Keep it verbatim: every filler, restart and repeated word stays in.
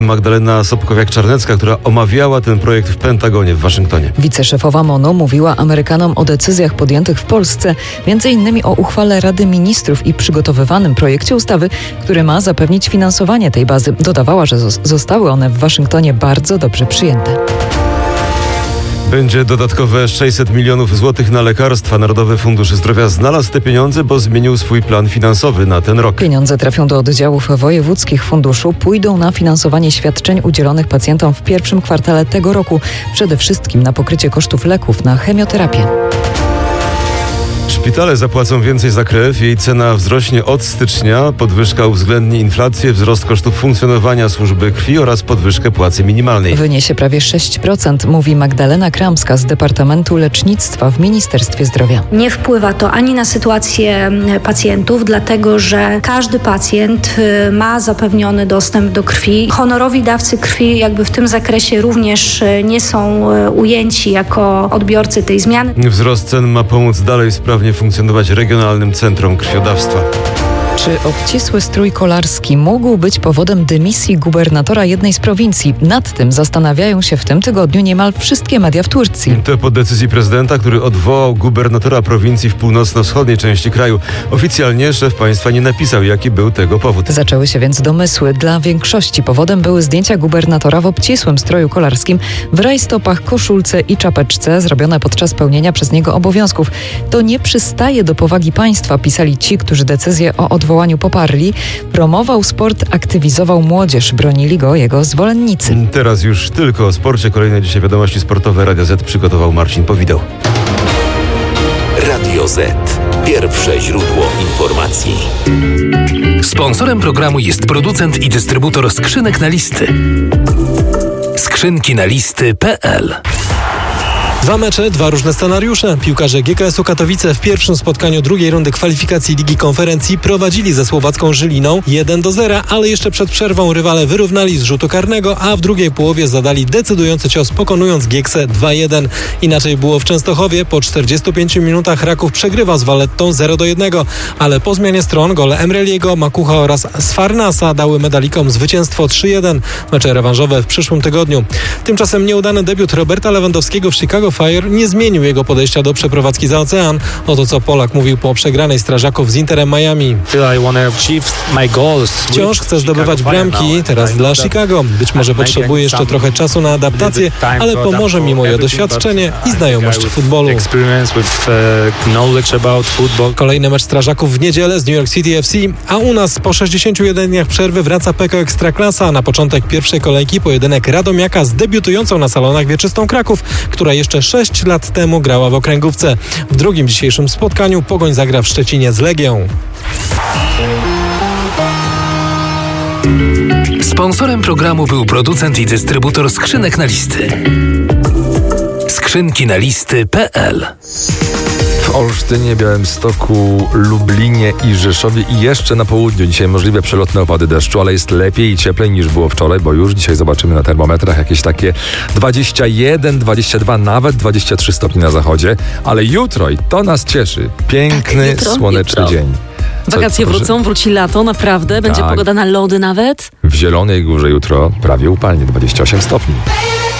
Magdalena Sobkowiak-Czarnecka, która omawiała ten projekt w Pentagonie w Waszyngtonie. Wiceszefowa M O N u mówiła Amerykanom o decyzjach podjętych w Polsce, między innymi o uchwale Rady Ministrów i przygotowywanym projekcie ustawy, który ma zapewnić finansowanie tej bazy. Dodawała, że zostały one w Waszyngtonie bardzo dobrze przyjęte. Będzie dodatkowe sześćset milionów złotych na lekarstwa. Narodowy Fundusz Zdrowia znalazł te pieniądze, bo zmienił swój plan finansowy na ten rok. Pieniądze trafią do oddziałów wojewódzkich funduszu, pójdą na finansowanie świadczeń udzielonych pacjentom w pierwszym kwartale tego roku. Przede wszystkim na pokrycie kosztów leków na chemioterapię. Szpitale zapłacą więcej za krew, jej cena wzrośnie od stycznia. Podwyżka uwzględni inflację, wzrost kosztów funkcjonowania służby krwi oraz podwyżkę płacy minimalnej. Wyniesie prawie sześć procent, mówi Magdalena Kramska z Departamentu Lecznictwa w Ministerstwie Zdrowia. Nie wpływa to ani na sytuację pacjentów, dlatego że każdy pacjent ma zapewniony dostęp do krwi. Honorowi dawcy krwi jakby w tym zakresie również nie są ujęci jako odbiorcy tej zmiany. Wzrost cen ma pomóc dalej sprawnie funkcjonować regionalnym centrum krwiodawstwa. Czy obcisły strój kolarski mógł być powodem dymisji gubernatora jednej z prowincji? Nad tym zastanawiają się w tym tygodniu niemal wszystkie media w Turcji. To po decyzji prezydenta, który odwołał gubernatora prowincji w północno-wschodniej części kraju. Oficjalnie szef państwa nie napisał, jaki był tego powód. Zaczęły się więc domysły. Dla większości powodem były zdjęcia gubernatora w obcisłym stroju kolarskim, w rajstopach, koszulce i czapeczce zrobione podczas pełnienia przez niego obowiązków. To nie przystaje do powagi państwa, pisali ci, którzy decyzję o odwołaniu poparli. Promował sport, aktywizował młodzież, bronili go jego zwolennicy. Teraz już tylko o sporcie. Kolejne dzisiaj wiadomości sportowe Radia Z przygotował Marcin Powideł. Radio Z. Pierwsze źródło informacji. Sponsorem programu jest producent i dystrybutor skrzynek na listy. Skrzynki na listy kropka p l. Dwa mecze, dwa różne scenariusze. Piłkarze G K S u Katowice w pierwszym spotkaniu drugiej rundy kwalifikacji Ligi Konferencji prowadzili ze słowacką Żyliną jeden do zera, ale jeszcze przed przerwą rywale wyrównali z rzutu karnego, a w drugiej połowie zadali decydujący cios, pokonując Gieksę dwa jeden. Inaczej było w Częstochowie. Po czterdziestu pięciu minutach Raków przegrywa z Vallettą zero do jednego, ale po zmianie stron gole Emreliego, Makucha oraz Sfarnasa dały medalikom zwycięstwo trzy jeden. Mecze rewanżowe w przyszłym tygodniu. Tymczasem nieudany debiut Roberta Lewandowskiego w Chicago Fire nie zmienił jego podejścia do przeprowadzki za ocean. Oto co Polak mówił po przegranej strażaków z Interem Miami. Wciąż chcę zdobywać bramki, teraz dla Chicago. Być może potrzebuję jeszcze trochę czasu na adaptację, ale pomoże mi moje doświadczenie i znajomość futbolu. Kolejny mecz strażaków w niedzielę z New York City F C, a u nas po sześćdziesięciu jeden dniach przerwy wraca P K O Ekstraklasa. Na początek pierwszej kolejki pojedynek Radomiaka z debiutującą na salonach Wieczystą Kraków, która jeszcze sześć lat temu grała w okręgówce. W drugim dzisiejszym spotkaniu Pogoń zagra w Szczecinie z Legią. Sponsorem programu był producent i dystrybutor skrzynek na listy. Skrzynki na listy kropka p l. W Olsztynie, Białymstoku, Lublinie i Rzeszowie i jeszcze na południu dzisiaj możliwe przelotne opady deszczu, ale jest lepiej i cieplej niż było wczoraj, bo już dzisiaj zobaczymy na termometrach jakieś takie dwadzieścia jeden, dwadzieścia dwa, nawet dwadzieścia trzy stopnie na zachodzie, ale jutro i to nas cieszy. Piękny, tak, jutro, słoneczny jutro. dzień. Co, Wakacje proszę? wrócą, wróci lato, naprawdę. Będzie tak. pogoda na lody nawet. W Zielonej Górze jutro prawie upalnie, dwadzieścia osiem stopni.